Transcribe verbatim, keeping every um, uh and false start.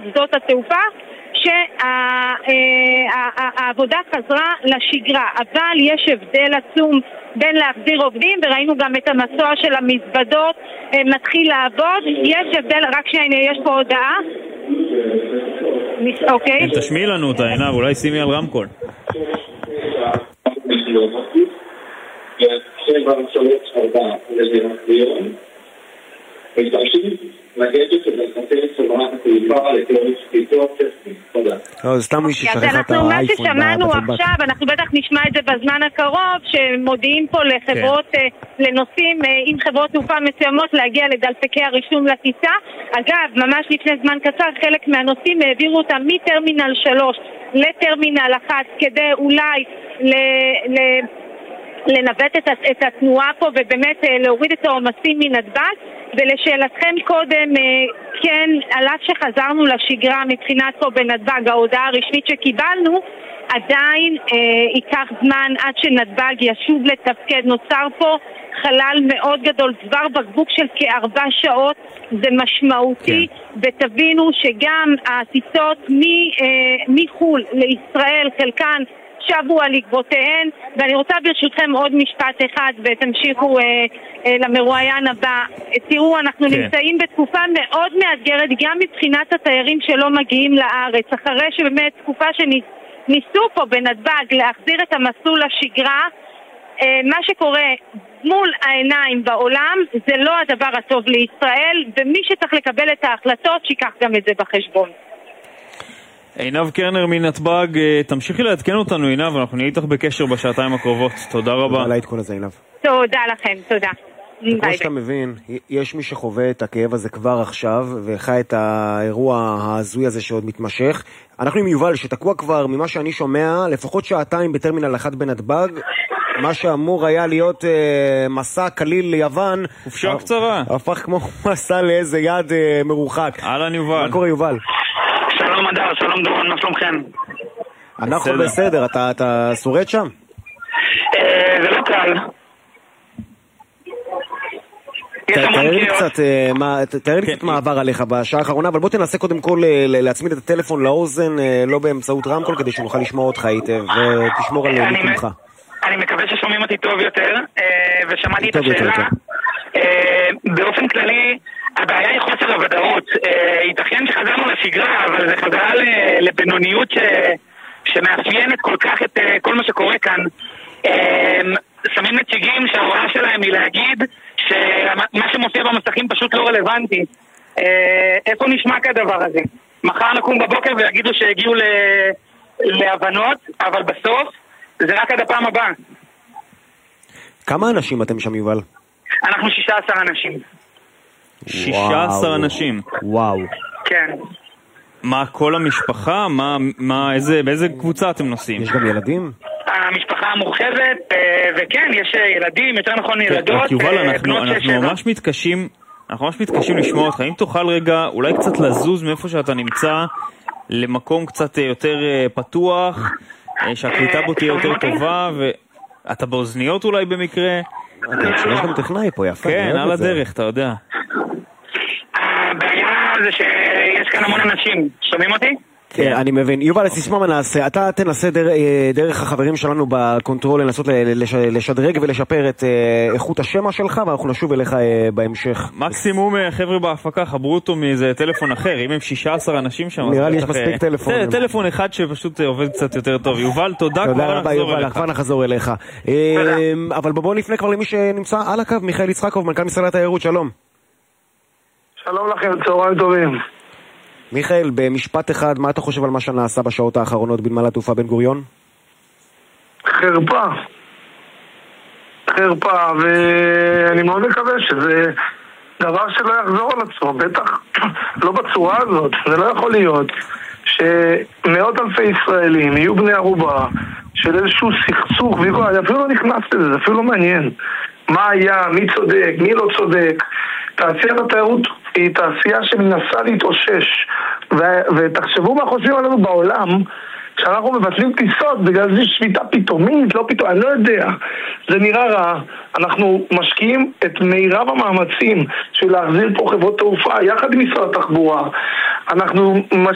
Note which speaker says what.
Speaker 1: שדות התעופה שהעבודה חזרה לשגרה, אבל יש הבדל עצום בין להחזיר עובדים, וראינו גם את המסוע של המזוודות מתחיל לעבוד. יש הבדל, רק שהנה יש פה הודעה. אוקיי,
Speaker 2: תשמיעי לנו אותה, עינב, אולי שימי על רמקול.
Speaker 3: לא, סתם מי ששכח את
Speaker 1: האייפון. מה ששמענו עכשיו, אנחנו בטח נשמע את זה בזמן הקרוב, שמודיעים פה לחברות, לנוסעים עם חברות תעופה מסוימות להגיע לדלפקי הרישום לטיסה. אגב, ממש לפני זמן קצר, חלק מהנוסעים העבירו אותם מטרמינל שלוש לטרמינל אחת, כדי אולי ל... לנווט את, את התנועה פה ובאמת להוריד את העומסים מנתב"ג. ולשאלתכם קודם, כן, על אף שחזרנו לשגרה מבחינת פה בנתב"ג, ההודעה הרשמית שקיבלנו, עדיין אה, ייקח זמן עד שנתב"ג ישוב לתפקד. נוצר פה חלל מאוד גדול, דבר בקבוק של כארבע שעות, זה משמעותי, כן. ותבינו שגם הטיסות מ, אה, מחול לישראל, חלקן שבו על עקבותיהן. ואני רוצה ברשותכם עוד משפט אחד ותמשיכו אה, אה, למרואיין הבא. תראו, אנחנו כן. נמצאים בתקופה מאוד מאתגרת גם מבחינת התיירים שלא מגיעים לארץ, אחרי שבאמת תקופה שניסו פה בנתב"ג להחזיר את המסלול לשגרה. אה, מה שקורה מול העיניים בעולם זה לא הדבר הטוב לישראל, ומי שצריך לקבל את ההחלטות שיקח גם את זה בחשבון.
Speaker 2: עינב קרנר מנתב"ג, תמשיכי לעדכן אותנו עינב, אנחנו נהיה איתך בקשר בשעתיים הקרובות. תודה רבה.
Speaker 3: תודה לעדכון הזה עינב.
Speaker 1: תודה לכם, תודה.
Speaker 3: כמו שאתה מבין, יש מי שחווה את הכאב הזה כבר עכשיו וחי את האירוע ההזוי הזה שעוד מתמשך. אנחנו עם יובל שתקוע כבר, ממה שאני שומע, לפחות שעתיים בטרמינל אחד בנתב"ג, מה שאמור היה להיות אה, מסע קליל ליוון,
Speaker 2: חופשה קצרה,
Speaker 3: הפך כמו מסע לאיזה יד אה, מרוחק.
Speaker 2: אהלן יובל.
Speaker 3: מה קורה יובל?
Speaker 4: שלום אדר, שלום דורון, מה שלומכם?
Speaker 3: אנחנו בסדר, אתה, אתה שורד שם?
Speaker 4: אה, זה לא קל.
Speaker 3: תאר לי קצת, תאר לי קצת מה עבר עליך בשעה האחרונה, אבל בוא תנסה קודם כל להצמיד את הטלפון לאוזן, לא באמצעות רמקול, כדי שנוכל לשמוע אותך היטב, ותשמור על מיקומך.
Speaker 4: אני מקווה ששומעים אותי טוב יותר, ושמעתי את השאלה. באופן כללי, הבעיה היא חוסר הוודאות. ייתכן שחזרנו לשגרה, אבל זה חזרה לבינוניות שמאפיינת כל כך את כל מה שקורה כאן. שמים נציגים שההוראה שלהם היא להגיד שמה שמופיע במסכים פשוט לא רלוונטי. איפה נשמע כדבר הזה? מחר נקום בבוקר ויגידו שהגיעו להבנות, אבל בסוף זה רק עד הפעם הבאה.
Speaker 3: כמה אנשים אתם שם יובל?
Speaker 4: אנחנו שישה עשר אנשים.
Speaker 2: שישה עשר אנשים?
Speaker 3: וואו.
Speaker 4: כן.
Speaker 2: מה, כל המשפחה? מה, מה, איזה, באיזה קבוצה אתם נוסעים?
Speaker 3: יש גם ילדים?
Speaker 4: המשפחה המורחבת, וכן, יש ילדים, יותר נכון ילדות.
Speaker 2: יובל, אנחנו, אנחנו ממש מתקשים, אנחנו ממש מתקשים לשמוע אותך. אם תוכל רגע, אולי קצת לזוז מאיפה שאתה נמצא, למקום קצת יותר פתוח, שהקליטה בו תהיה יותר טובה, ואתה באוזניות אולי במקרה?
Speaker 3: יש גם טכנאי פה, יפה.
Speaker 2: כן, על הדרך, אתה יודע.
Speaker 4: הבעיה זה שיש כאן המון אנשים. שומעים אותי?
Speaker 3: כן, אני מבין. יובל, הסיסמה מה נעשה? אתה תנסה דרך החברים שלנו בקונטרול לנסות לשדרג ולשפר את איכות השמע שלך, ואנחנו נשוב אליך בהמשך.
Speaker 2: מקסימום חבר'ה בהפקה חברו אותו מאיזה טלפון אחר, אם הם שישה עשר אנשים שם.
Speaker 3: נראה לי יש מספיק טלפון.
Speaker 2: טלפון אחד שפשוט עובד קצת יותר טוב. יובל, תודה.
Speaker 3: תודה רבה יובל, כבר נחזור אליך. אבל בואו נפנה כבר למי שנמצא על הקו, מיכאל יצחקוב, מנכ"ל משרד התיירות, שלום.
Speaker 5: שלום לכם, צהריים טובים.
Speaker 3: מיכאל, במשפט אחד, מה אתה חושב על מה שנעשה בשעות האחרונות בנמל התעופה בן גוריון?
Speaker 5: חרפה. חרפה, ואני מאוד מקווה שזה דבר שלא יחזור על עצמו, בטח לא בצורה הזאת. זה לא יכול להיות שמאות אלפי ישראלים יהיו בני ערובה של איזשהו סכסוך, ואני אפילו לא נכנס לזה, זה אפילו לא מעניין. מה היה, מי צודק, מי לא צודק. תעשיית התיירות היא תעשייה שמנסה להתאושש, ו- ותחשבו מה חושבים עלינו בעולם כשאנחנו מבטלים טיסות בגלל זה שביתה פתאומית, לא פתאום, אני לא יודע, זה נראה רע. אנחנו משקיעים את מירב המאמצים של להחזיר פה חברות תעופה יחד עם משרד התחבורה. אנחנו